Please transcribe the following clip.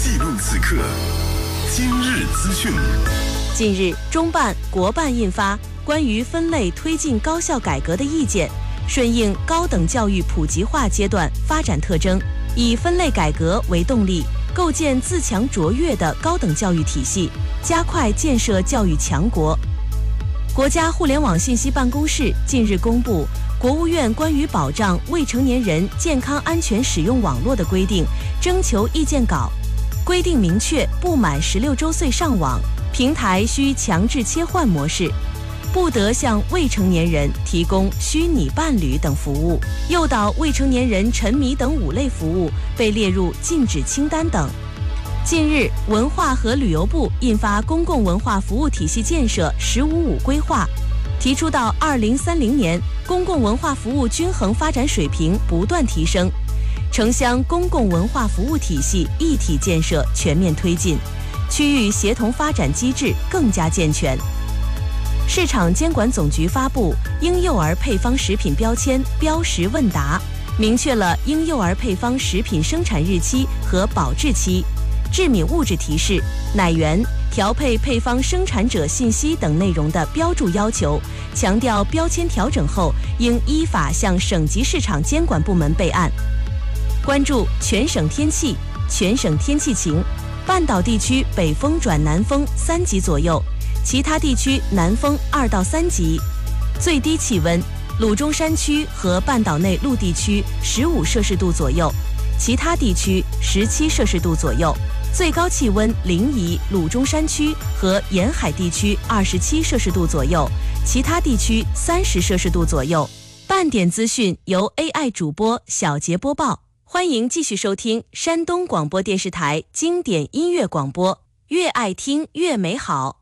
记录此刻，今日资讯。 近日，中办、国办印发《关于分类推进高校改革的意见》，顺应高等教育普及化阶段发展特征，以分类改革为动力，构建自强卓越的高等教育体系，加快建设教育强国。国家互联网信息办公室近日公布国务院关于保障未成年人健康安全使用网络的规定征求意见稿，规定明确不满16周岁上网，平台需强制切换模式，不得向未成年人提供虚拟伴侣等服务，诱导未成年人沉迷等5类服务被列入禁止清单等。近日，文化和旅游部印发《公共文化服务体系建设“15-5”规划》，提出到2030年，公共文化服务均衡发展水平不断提升，城乡公共文化服务体系一体建设全面推进，区域协同发展机制更加健全。市场监管总局发布婴幼儿配方食品标签标识问答，明确了婴幼儿配方食品生产日期和保质期、致敏物质提示、奶源、调配配方生产者信息等内容的标注要求，强调标签调整后应依法向省级市场监管部门备案。关注全省天气，全省天气晴，半岛地区北风转南风3级左右，其他地区南风2到3级。最低气温，鲁中山区和半岛内陆地区15摄氏度左右，其他地区17摄氏度左右。最高气温，临沂、鲁中山区和沿海地区27摄氏度左右，其他地区30摄氏度左右。半点资讯由 AI 主播小杰播报，欢迎继续收听山东广播电视台经典音乐广播，越爱听越美好。